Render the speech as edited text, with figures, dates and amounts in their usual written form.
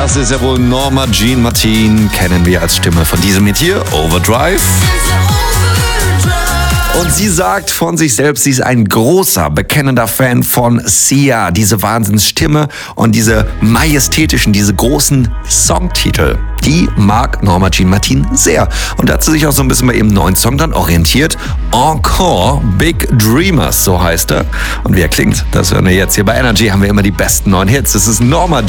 Das ist ja wohl Norma Jean Martin, kennen wir als Stimme von diesem Hit hier, Overdrive. Und sie sagt von sich selbst, sie ist ein großer, bekennender Fan von Sia. Diese Wahnsinnsstimme und diese majestätischen, diese großen Songtitel, die mag Norma Jean Martin sehr. Und da hat sie sich auch so ein bisschen bei ihrem neuen Song dann orientiert. Encore Big Dreamers, so heißt er. Und wie er klingt, das hören wir jetzt hier bei Energy, haben wir immer die besten neuen Hits. Das ist Norma